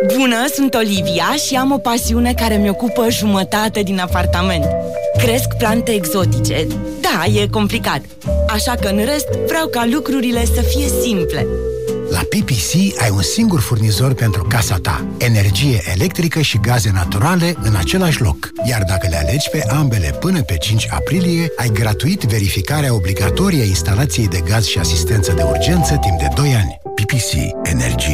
Bună, sunt Olivia și am o pasiune care mi-ocupă jumătate din apartament. Cresc plante exotice. Da, e complicat. Așa că în rest vreau ca lucrurile să fie simple. La PPC ai un singur furnizor pentru casa ta. Energie electrică și gaze naturale în același loc. Iar dacă le alegi pe ambele până pe 5 aprilie, ai gratuit verificarea obligatorie a instalației de gaz și asistență de urgență timp de 2 ani. PPC. Energie